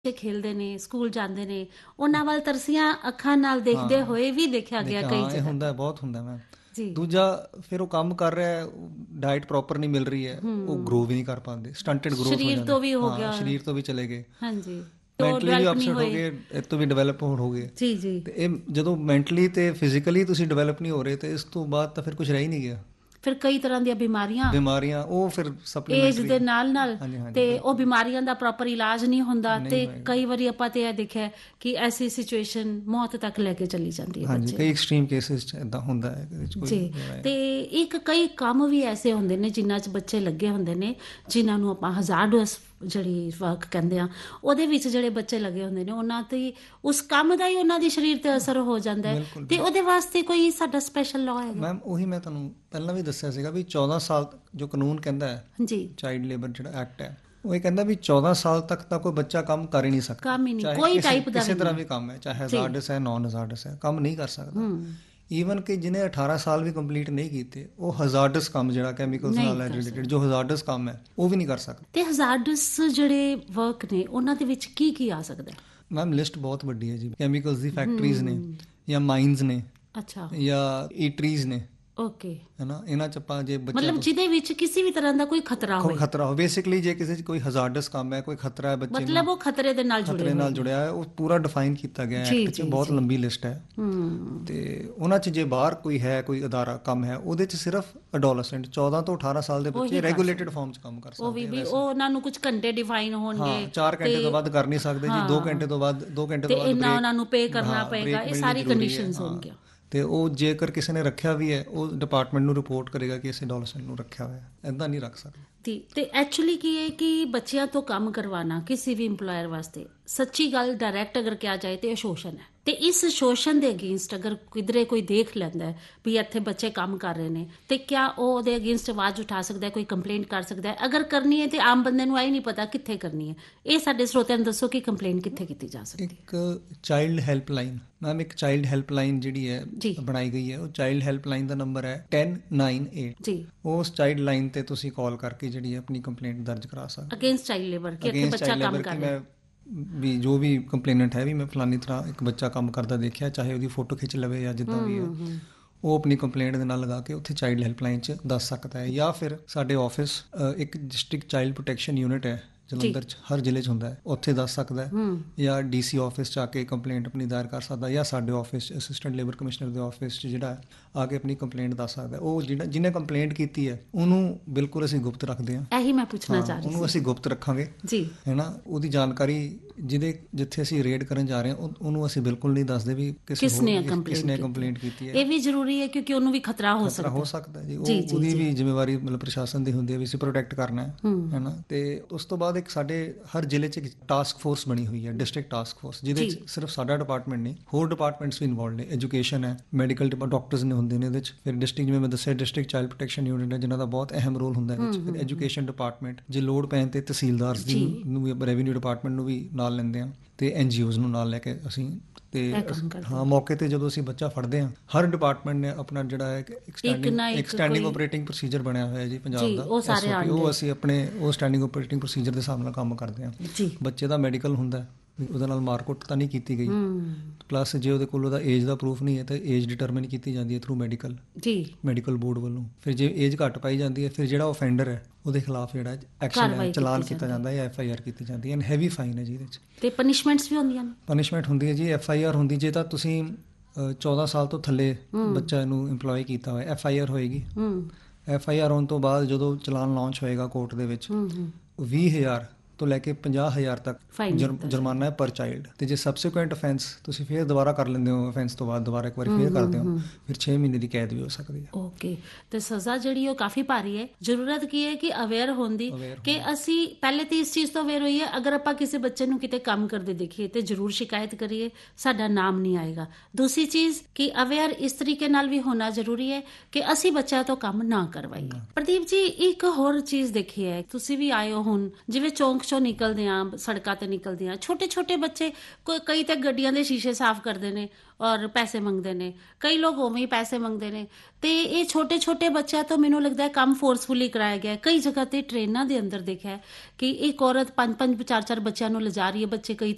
ਖੇਲਦੇ ਨੇ, ਸਕੂਲ ਜਾਂਦੇ ਨੇ, ਉਹਨਾਂ ਵੱਲ ਤਰਸੀਆਂ ਅੱਖਾਂ ਨਾਲ ਦੇਖਦੇ ਹੋਏ ਵੀ ਦੇਖਿਆ ਗਿਆ ਕਈ ਜਗ੍ਹਾ। ਹੁੰਦਾ, ਬਹੁਤ ਹੁੰਦਾ ਮੈਮ। ਜੀ ਦੂਜਾ, ਫਿਰ ਉਹ ਕੰਮ ਕਰ ਰਿਹਾ, ਡਾਈਟ ਪ੍ਰੋਪਰ ਨਹੀਂ ਮਿਲ ਰਹੀ ਹੈ, ਉਹ ਗਰੋ ਵੀ ਨਹੀਂ ਕਰ ਪਾਉਂਦੇ, ਸਟੰਟਡ ਗਰੋਥ ਹੋ ਸਰੀਰ ਜਾਂਦਾ, ਤੋਂ ਵੀ ਹੋ ਗਿਆ, ਸਰੀਰ ਤੋਂ ਵੀ ਚਲੇ ਗਏ, ਹਾਂਜੀ, ਮੈਂਟਲੀ ਵੀ ਅਪਸੈਟ ਹੋ ਗਏ, ਇਹ ਤੋਂ ਵੀ ਡਿਵੈਲਪ ਹੋ ਗਏ। ਜੀ ਜੀ। ਤੇ ਇਹ ਜਦੋਂ ਮੈਂਟਲੀ ਤੇ ਫਿਜ਼ੀਕਲੀ ਤੁਸੀਂ ਡਿਵੈਲਪ ਨਹੀਂ ਹੋ ਰਹੇ, ਤੇ ਇਸ ਤੋਂ ਬਾਅਦ ਤਾਂ ਫਿਰ ਕੁਝ ਰਹਿ ਹੀ ਨਹੀਂ ਗਿਆ। ਫਿਰ ਕਈ ਤਰ੍ਹਾਂ ਦੀਆਂ ਬਿਮਾਰੀਆਂ ਉਹ ਫਿਰ ਸਪਲੀਮੈਂਟਰੀ ਏਜ ਦੇ ਨਾਲ ਤੇ ਉਹ ਬਿਮਾਰੀਆਂ ਦਾ ਪ੍ਰੋਪਰ ਇਲਾਜ ਨਹੀਂ ਹੁੰਦਾ, ਤੇ ਕਈ ਵਾਰੀ ਆਪਾਂ ਤੇ ਇਹ ਦੇਖਿਆ ਕਿ ਐਸੀ ਸਿਚੁਏਸ਼ਨ ਮੌਤ ਤੱਕ ਲੈ ਕੇ ਚਲੀ ਜਾਂਦੀ ਹੈ। ਹਾਂਜੀ, ਕਈ ਐਕਸਟ੍ਰੀਮ ਕੇਸਿਸ 'ਚ ਇੱਦਾਂ ਹੁੰਦਾ ਹੈ ਜੀ। ਤੇ ਕਈ ਕੰਮ ਵੀ ਐਸੇ ਹੁੰਦੇ ਨੇ ਜਿਨ੍ਹਾਂ 'ਚ ਬੱਚੇ ਲੱਗੇ ਹੁੰਦੇ ਨੇ, ਜਿਨ੍ਹਾਂ ਨੂੰ ਆਪਾਂ ਹਜ਼ਾਰਡਸ ਜਿਹੜੀ ਵਰਕ ਕਹਿੰਦੇ ਆ, ਉਹਦੇ ਵਿੱਚ ਜਿਹੜੇ ਬੱਚੇ ਲੱਗੇ ਹੁੰਦੇ ਨੇ, ਉਹਨਾਂ ਤੇ ਉਸ ਕੰਮ ਦਾ ਹੀ ਉਹਨਾਂ ਦੇ ਸਰੀਰ ਤੇ ਅਸਰ ਹੋ ਜਾਂਦਾ ਹੈ, ਤੇ ਉਹਦੇ ਵਾਸਤੇ ਕੋਈ ਸਾਡਾ ਸਪੈਸ਼ਲ ਲਾਅ ਹੈਗਾ? ਮੈਮ ਉਹੀ ਮੈਂ ਤੁਹਾਨੂੰ ਪਹਿਲਾਂ ਵੀ ਦੱਸਿਆ ਸੀਗਾ ਵੀ 14 ਸਾਲ ਜੋ ਕਾਨੂੰਨ ਕਹਿੰਦਾ ਹੈ ਜੀ, ਚਾਈਲਡ ਲੇਬਰ ਜਿਹੜਾ ਐਕਟ ਹੈ, ਉਹ ਇਹ ਕਹਿੰਦਾ ਵੀ 14 ਸਾਲ ਤੱਕ ਤਾਂ ਕੋਈ ਬੱਚਾ ਕੰਮ ਕਰ ਹੀ ਨਹੀਂ ਸਕਦਾ, ਕੋਈ ਟਾਈਪ ਦਾ ਕਿਸੇ ਤਰ੍ਹਾਂ ਵੀ ਕੰਮ ਹੈ, ਚਾਹੇ ਹਜ਼ਾਰਡਸ ਹੈ, ਨੌਨ ਹਜ਼ਾਰਡਸ ਹੈ, ਕੰਮ ਨਹੀਂ ਕਰ ਸਕਦਾ। ਈਵਨ ਕਿ ਜਿਹਨੇ 18 ਸਾਲ ਵੀ ਕੰਪਲੀਟ ਨਹੀਂ ਕੀਤੇ, ਉਹ ਹਜ਼ਾਰਡਸ ਕੰਮ ਜਿਹੜਾ ਕੈਮੀਕਲਸ ਨਾਲ ਰਿਲੇਟਡ ਜੋ ਹਜ਼ਾਰਡਸ ਕੰਮ ਹੈ, ਉਹ ਵੀ ਨਹੀਂ ਕਰ ਸਕਦਾ। ਤੇ ਹਜ਼ਾਰਡਸ ਜਿਹੜੇ ਵਰਕ ਨੇ, ਉਹਨਾਂ ਦੇ ਵਿੱਚ ਕੀ ਕੀ ਆ ਸਕਦਾ? ਮੈਮ ਲਿਸਟ ਬਹੁਤ ਵੱਡੀ ਹੈ ਜੀ। ਕੈਮੀਕਲਸ ਦੀ ਫੈਕਟਰੀਜ਼ ਨੇ, ਜਾਂ ਮਾਈਨਸ ਨੇ, ਅੱਛਾ, ਜਾਂ ਈਟਰੀਜ਼ ਨੇ, ਓਕੇ, ਹੈ ਨਾ। ਇਹਨਾਂ 'ਚ ਆਪਾਂ ਜੇ ਮਤਲਬ ਜਿਹਦੇ ਵਿੱਚ ਕਿਸੇ ਵੀ ਤਰ੍ਹਾਂ ਦਾ ਕੋਈ ਖਤਰਾ ਹੋ, ਬੇਸਿਕਲੀ ਜੇ ਕਿਸੇ 'ਚ ਕੋਈ ਹਜ਼ਾਰਡਸ ਕੰਮ ਹੈ, ਕੋਈ ਖਤਰਾ ਹੈ ਬੱਚੇ ਨੂੰ, ਮਤਲਬ ਉਹ ਖਤਰੇ ਦੇ ਨਾਲ ਜੁੜਿਆ ਹੈ, ਉਹ ਪੂਰਾ ਡਿਫਾਈਨ ਕੀਤਾ ਗਿਆ ਐਕਟ 'ਚ, ਬਹੁਤ ਲੰਬੀ ਲਿਸਟ ਹੈ। ਤੇ ਉਹਨਾਂ 'ਚ ਜੇ ਬਾਹਰ ਕੋਈ ਹੈ, ਕੋਈ ਅਦਾਰਾ ਕੰਮ ਹੈ, ਉਹਦੇ 'ਚ ਸਿਰਫ ਅਡੋਲਸੈਂਟ 14 ਤੋਂ 18 ਸਾਲ ਦੇ ਬੱਚੇ ਰੈਗੂਲੇਟਡ ਫਾਰਮ 'ਚ ਕੰਮ ਕਰ ਸਕਦੇ ਵੀ ਉਹਨਾਂ ਨੂੰ ਕੁਝ ਘੰਟੇ ਡਿਫਾਈਨ ਹੋਣਗੇ, 4 ਘੰਟੇ ਤੋਂ ਵੱਧ ਕਰ ਨਹੀਂ ਸਕਦੇ ਜੀ, 2 ਘੰਟੇ ਤੋਂ ਵੱਧ ਤੇ ਇੰਨਾ ਉਹਨਾਂ ਨੂੰ ਪੇ ਕਰਨਾ ਪਏਗਾ, ਇਹ ਸਾਰੀ ਕੰਡੀਸ਼ਨਸ ਹੋਣਗੀਆਂ। ਤੇ ਉਹ ਜੇਕਰ ਕਿਸੇ ਨੇ ਰੱਖਿਆ ਵੀ ਹੈ, ਉਹ ਡਿਪਾਰਟਮੈਂਟ ਨੂੰ ਰਿਪੋਰਟ ਕਰੇਗਾ ਕਿ ਅਸੀਂ ਅਡੋਲਸੈਂਟ ਨੂੰ ਰੱਖਿਆ ਹੋਇਆ, ਇੱਦਾਂ ਨਹੀਂ ਰੱਖ ਸਕਦੇ। ਤੇ ਐਕਚੁਅਲੀ ਕੀ ਹੈ ਕਿ ਬੱਚਿਆਂ ਤੋਂ ਕੰਮ ਕਰਵਾਉਣਾ ਕਿਸੇ ਵੀ ਇੰਪਲਾਇਰ ਵਾਸਤੇ, ਸੱਚੀ ਗੱਲ ਡਾਇਰੈਕਟ ਅਗਰ ਕਿਹਾ ਜਾਏ ਤੇ ਸ਼ੋਸ਼ਣ ਹੈ। ਤੇ ਇਸ ਸ਼ੋਸ਼ਣ ਦੇ ਅਗੇਂਸਟ ਅਗਰ ਕਿਧਰੇ ਕੋਈ ਦੇਖ ਲੈਂਦਾ ਹੈ ਵੀ ਇੱਥੇ ਬੱਚੇ ਕੰਮ ਕਰ ਰਹੇ ਨੇ, ਤੇ ਕਿਆ ਉਹ ਉਹਦੇ ਅਗੇਂਸਟ ਆਵਾਜ਼ ਉਠਾ ਸਕਦਾ, ਕੋਈ ਕੰਪਲੇਂਟ ਕਰ ਸਕਦਾ ਹੈ? ਅਗਰ ਕਰਨੀ ਹੈ ਤੇ ਆਮ ਬੰਦੇ ਨੂੰ ਇਹ ਨਹੀਂ ਪਤਾ ਕਿੱਥੇ ਕਰਨੀ ਹੈ, ਇਹ ਸਾਡੇ ਸਰੋਤਿਆਂ ਨੂੰ ਦੱਸੋ ਕਿ ਕੰਪਲੇਂਟ ਕਿੱਥੇ ਕੀਤੀ ਜਾ ਸਕਦੀ ਹੈ? ਇੱਕ ਚਾਈਲਡ ਹੈਲਪਲਾਈਨ ਮੈਮ, ਇੱਕ ਚਾਈਲਡ ਹੈਲਪਲਾਈਨ ਜਿਹੜੀ ਹੈ ਬਣਾਈ ਗਈ ਹੈ, ਉਹ ਚਾਈਲਡ ਹੈਲਪਲਾਈਨ ਦਾ ਨੰਬਰ ਹੈ 1098 ਜੀ। ਉਸ ਚਾਈਲਡ ਲਾਈਨ ਤੇ ਤੁਸੀਂ ਕਾਲ ਕਰਕੇ ਜਿਹੜੀ ਆਪਣੀ ਕੰਪਲੇਂਟ ਦਰਜ ਕਰਾ ਸਕਦੇ ਅਗੇਂਸਟ ਚਾਈਲਡ ਲੇਬਰ, ਕਿ ਇੱਥੇ ਬੱਚਾ ਕੰਮ ਕਰ ਰਿਹਾ, ਵੀ ਜੋ ਵੀ ਕੰਪਲੇਨੈਂਟ ਹੈ ਵੀ ਮੈਂ ਫਲਾਨੀ ਤਰ੍ਹਾਂ ਇੱਕ ਬੱਚਾ ਕੰਮ ਕਰਦਾ ਦੇਖਿਆ, ਚਾਹੇ ਉਹਦੀ ਫੋਟੋ ਖਿੱਚ ਲਵੇ ਜਾਂ ਜਿੱਦਾਂ ਵੀ ਹੈ, ਉਹ ਆਪਣੀ ਕੰਪਲੇਂਟ ਦੇ ਨਾਲ ਲਗਾ ਕੇ ਉੱਥੇ ਚਾਈਲਡ ਹੈਲਪਲਾਈਨ 'ਚ ਦੱਸ ਸਕਦਾ ਹੈ। ਜਾਂ ਫਿਰ ਸਾਡੇ ਆਫਿਸ ਇੱਕ ਡਿਸਟ੍ਰਿਕਟ ਚਾਈਲਡ ਪ੍ਰੋਟੈਕਸ਼ਨ ਯੂਨਿਟ ਹੈ ਜਲੰਧਰ 'ਚ, ਹਰ ਜ਼ਿਲ੍ਹੇ 'ਚ ਹੁੰਦਾ ਹੈ, ਉੱਥੇ ਦੱਸ ਸਕਦਾ ਹੈ, ਜਾਂ DC ਆਫਿਸ 'ਚ ਆ ਕੇ ਕੰਪਲੇਂਟ ਆਪਣੀ ਦਾਇਰ ਕਰ ਸਕਦਾ, ਜਾਂ ਸਾਡੇ ਆਫਿਸ ਅਸਿਸਟੈਂਟ ਲੇਬਰ ਕਮਿਸ਼ਨਰ ਦੇ ਆਫਿਸ 'ਚ ਜਿਹੜਾ ਆ ਕੇ ਆਪਣੀ ਕੰਪਲੇਂਟ ਦੱਸ ਸਕਦਾ। ਉਹ ਜਿਹਨੇ ਕੰਪਲੇਂਟ ਕੀਤੀ ਹੈ ਉਹਨੂੰ ਬਿਲਕੁਲ ਅਸੀਂ ਗੁਪਤ ਰੱਖਦੇ ਹਾਂ। ਇਹੀ ਮੈਂ ਪੁੱਛਣਾ ਚਾਹ ਰਹੀ ਸੀ, ਉਹਨੂੰ ਅਸੀਂ ਗੁਪਤ ਰੱਖਾਂਗੇ ਜੀ, ਹੈ ਨਾ। ਉਹਦੀ ਜਾਣਕਾਰੀ ਜਿੱਥੇ ਅਸੀਂ ਰੇਡ ਕਰਨ ਜਾ ਰਹੇ ਹਾਂ, ਉਹਨੂੰ ਅਸੀਂ ਬਿਲਕੁਲ ਨਹੀਂ ਦੱਸਦੇ ਵੀ ਕਿਸਨੇ ਕੰਪਲੇਂਟ ਕੀਤੀ ਹੈ। ਇਹ ਵੀ ਜ਼ਰੂਰੀ ਹੈ ਕਿਉਂਕਿ ਉਹਨੂੰ ਵੀ ਖਤਰਾ ਹੋ ਸਕਦਾ ਜੀ, ਉਹਦੀ ਵੀ ਜ਼ਿੰਮੇਵਾਰੀ ਮਤਲਬ ਪ੍ਰਸ਼ਾਸਨ ਦੀ ਹੁੰਦੀ ਹੈ ਵੀ ਅਸੀਂ ਪ੍ਰੋਟੈਕਟ ਕਰਨਾ ਹੈ ਨਾ। ਤੇ ਉਸ ਤੋਂ ਬਾਅਦ ਇੱਕ ਸਾਡੇ ਹਰ ਜ਼ਿਲ੍ਹੇ 'ਚ ਇੱਕ ਟਾਸਕ ਫੋਰਸ ਬਣੀ ਹੋਈ ਹੈ, ਡਿਸਟ੍ਰਿਕਟ ਟਾਸਕ ਫੋਰਸ, ਜਿਹਦੇ 'ਚ ਸਿਰਫ ਸਾਡਾ ਡਿਪਾਰਟਮੈਂਟ ਨਹੀਂ, ਹੋਰ ਡਿਪਾਰਟਮੈਂਟਸ ਵੀ ਇਨਵੋਲਵਡ ਨੇ। ਐਜੂਕੇਸ਼ਨ ਹੈ, ਮੈਡੀਕਲ ਡਾਕਟਰਸ ਨੇ ਹੁੰਦੇ ਨੇ ਇਹਦੇ 'ਚ, ਫਿਰ ਡਿਸਟ੍ਰਿਕਟ ਜਿਵੇਂ ਮੈਂ ਦੱਸਿਆ ਡਿਸਟ੍ਰਿਕਟ ਚਾਈਲਡ ਪ੍ਰੋਟੈਕਸ਼ਨ ਯੂਨਿਟ ਹੈ ਜਿਨ੍ਹਾਂ ਦਾ ਬਹੁਤ ਅਹਿਮ ਰੋਲ ਹੁੰਦਾ ਇਹਦੇ 'ਚ, ਫਿਰ ਐਜੂਕੇਸ਼ਨ ਡਿਪਾਰਟਮੈਂਟ, ਜੇ ਲੋੜ ਪੈਣ ਤੇ ਤਹਿਸੀਲਦਾਰ ਨੂੰ ਵੀ, ਰੈਵਨਿਊ ਡਿਪਾਰਟਮੈਂਟ ਨੂੰ ਵੀ ਨਾਲ ਲੈਂਦੇ ਹਾਂ, ਤੇ NGOs ਨੂੰ ਨਾਲ ਲੈ ਕੇ ਅਸੀਂ ਮੌਕੇ ਤੇ ਜਦੋਂ ਅਸੀਂ ਬੱਚਾ ਫੜਦੇ ਹਾਂ, ਹਰ ਡਿਪਾਰਟਮੈਂਟ ਨੇ ਆਪਣਾ ਜਿਹੜਾ ਹੈ ਇੱਕ ਸਟੈਂਡਿੰਗ ਆਪਰੇਟਿੰਗ ਪ੍ਰੋਸੀਜਰ ਬਣਿਆ ਹੋਇਆ ਜੀ ਪੰਜਾਬ ਦਾ, ਉਹ ਅਸੀਂ ਆਪਣੇ ਉਹ ਸਟੈਂਡਿੰਗ ਆਪਰੇਟਿੰਗ ਪ੍ਰੋਸੀਜਰ ਦੇ ਹਿਸਾਬ ਨਾਲ ਕੰਮ ਕਰਦੇ ਹਾਂ। ਬੱਚੇ ਦਾ ਮੈਡੀਕਲ ਹੁੰਦਾ, ਉਹਦੇ ਨਾਲ ਮਾਰਕੁੱਟ ਤਾਂ ਨਹੀਂ ਕੀਤੀ ਗਈ, ਪਲੱਸ ਜੇ ਉਹਦੇ ਕੋਲ ਉਹਦਾ ਏਜ ਦਾ ਪ੍ਰੂਫ ਨਹੀਂ ਹੈ ਤਾਂ ਏਜ ਡਿਟਰਮਿਨ ਕੀਤੀ ਜਾਂਦੀ ਹੈ ਥਰੂ ਮੈਡੀਕਲ ਬੋਰਡ ਵੱਲੋਂ। ਫਿਰ ਜੇ ਏਜ ਘੱਟ ਪਾਈ ਜਾਂਦੀ ਹੈ, ਫਿਰ ਜਿਹੜਾ ਓਫੈਂਡਰ ਹੈ ਉਹਦੇ ਖਿਲਾਫ ਜਿਹੜਾ ਐਕਸ਼ਨ ਹੈ, ਚਲਾਨ ਕੀਤਾ ਜਾਂਦਾ ਹੈ, FIR ਕੀਤੀ ਜਾਂਦੀ ਹੈ, ਐਂਡ ਹੈਵੀ ਫਾਈਨ ਹੈ ਜੀ ਇਹਦੇ 'ਚ। ਤੇ ਪਨਿਸ਼ਮੈਂਟਸ ਵੀ ਹੁੰਦੀਆਂ ਨੇ? ਪਨਿਸ਼ਮੈਂਟ ਹੁੰਦੀ ਹੈ ਜੀ, FIR ਹੁੰਦੀ ਜੇ ਤਾਂ ਤੁਸੀਂ 14 ਸਾਲ ਤੋਂ ਥੱਲੇ ਬੱਚਾ ਨੂੰ ਇੰਪਲੋਏ ਕੀਤਾ ਹੋਇਆ, FIR ਹੋਏਗੀ। FIR ਹੋਣ ਤੋਂ ਬਾਅਦ ਜਦੋਂ ਚਲਾਨ ਲਾਂਚ ਹੋਏਗਾ ਕੋਰਟ ਦੇ ਵਿੱਚ, 20,000 ਤੋਂ ਲੈ ਕੇ 50,000 ਤੱਕ ਜੁਰਮਾਨਾ ਹੈ ਪਰ ਚਾਈਲਡ। ਤੇ ਜੇ ਸਬਸੀਕੁਐਂਟ ਅਫੈਂਸ ਤੁਸੀਂ ਫਿਰ ਦੁਬਾਰਾ ਕਰ ਲੈਂਦੇ ਹੋ, ਅਫੈਂਸ ਤੋਂ ਬਾਅਦ ਦੁਬਾਰਾ ਇੱਕ ਵਾਰੀ ਫਿਰ ਕਰਦੇ ਹੋ, ਫਿਰ 6 ਮਹੀਨੇ ਦੀ ਕੈਦ ਵੀ ਹੋ ਸਕਦੀ ਹੈ। ਓਕੇ, ਤੇ ਸਜ਼ਾ ਜਿਹੜੀ ਉਹ ਕਾਫੀ ਭਾਰੀ ਹੈ। ਜ਼ਰੂਰਤ ਕੀ ਹੈ ਕਿ ਅਵੇਅਰ ਹੋਣ ਦੀ, ਕਿ ਅਸੀਂ ਪਹਿਲੇ ਤੇ ਇਸ ਚੀਜ਼ ਤੋਂ ਅਵੇਅਰ ਹੋਈਏ, ਅਗਰ ਆਪਾਂ ਕਿਸੇ ਬੱਚੇ ਨੂੰ ਕਿਤੇ ਕੰਮ ਕਰਦੇ ਦੇਖੀਏ ਤੇ ਜ਼ਰੂਰ ਸ਼ਿਕਾਇਤ ਕਰੀਏ, ਸਾਡਾ ਨਾਮ ਨਹੀਂ ਆਏਗਾ। ਦੂਸਰੀ ਚੀਜ਼ ਕਿ ਅਵੇਅਰ ਇਸ ਤਰੀਕੇ ਨਾਲ ਵੀ ਹੋਣਾ ਜ਼ਰੂਰੀ ਹੈ ਕਿ ਅਸੀਂ ਬੱਚਿਆਂ ਤੋਂ ਕੰਮ ਨਾ ਕਰਵਾਈਏ। ਪ੍ਰਦੀਪ ਜੀ, ਇੱਕ ਹੋਰ ਚੀਜ਼ ਦੇਖੀ ਹੈ, ਤੁਸੀਂ ਵੀ ਆਏ ਹੋ ਹੁਣ, ਜਿਵੇਂ ਚੌਂਕ ਚੋਂ ਨਿਕਲਦੇ ਆ, ਸੜਕਾਂ ਤੇ ਨਿਕਲਦੇ ਆ, ਛੋਟੇ ਬੱਚੇ, ਕਈ ਤਾਂ ਗੱਡੀਆਂ ਦੇ ਸ਼ੀਸ਼ੇ ਸਾਫ਼ ਕਰਦੇ ਨੇ ਔਰ ਪੈਸੇ ਮੰਗਦੇ ਨੇ, ਕਈ ਲੋਕ ਉਵੇਂ ਹੀ ਪੈਸੇ ਮੰਗਦੇ ਨੇ, ਤੇ ਇਹ ਛੋਟੇ ਬੱਚਿਆਂ ਤੋਂ ਮੈਨੂੰ ਲੱਗਦਾ ਹੈ ਕੰਮ ਫੋਰਸਫੁਲੀ ਕਰਾਇਆ ਗਿਆ। ਕਈ ਜਗ੍ਹਾ ਤੇ ਟ੍ਰੇਨਾਂ ਦੇ ਅੰਦਰ ਦੇਖਿਆ ਕਿ ਇੱਕ ਔਰਤ 5-5 4-4 ਬੱਚਿਆਂ ਨੂੰ ਲਿਜਾ ਰਹੀ ਹੈ, ਬੱਚੇ ਕਈ